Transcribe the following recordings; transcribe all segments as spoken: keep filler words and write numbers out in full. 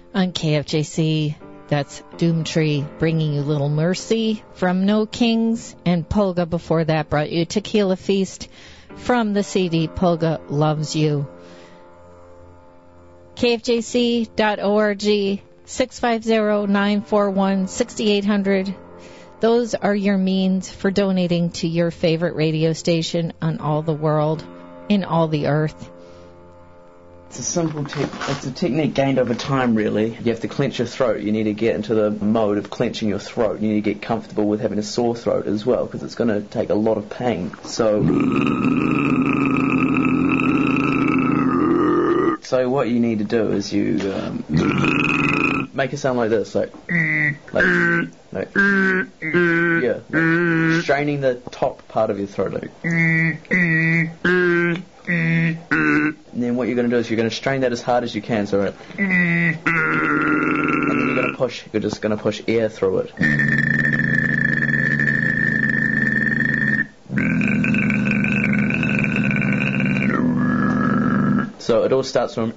On K F J C, that's Doomtree bringing you Little Mercy from No Kings, and Polga before that brought you Tequila Feast from the C D Polga Loves You. K F J C dot org, six five zero, nine four one, six eight zero zero. Those are your means for donating to your favorite radio station on all the world, in all the earth. It's a simple te- it's a technique gained over time, really. You have to clench your throat. You need to get into the mode of clenching your throat. You need to get comfortable with having a sore throat as well, because it's going to take a lot of pain. So, so what you need to do is you um, make it sound like this, like, like, like yeah, like straining the top part of your throat, like. And then what you're going to do is you're going to strain that as hard as you can, so right, and then you're going to push, you're just going to push air through it. So it all starts from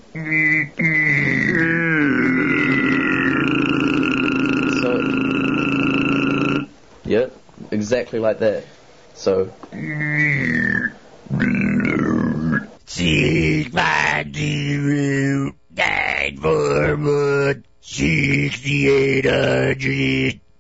so yeah, exactly like that. So Six, five, zero, nine, four, one, sixty-eight hundred.